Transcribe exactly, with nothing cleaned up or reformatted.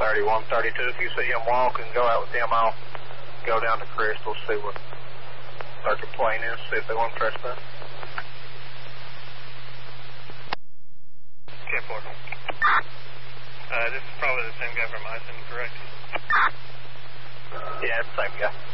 thirty-one thirty-two. If you see him walk and go out with him, I'll go down to Crystal, see what circuit plane is, see if they want to trespass. ten four. Uh, this is probably the same guy from Ison, correct? Yeah, it's the same guy.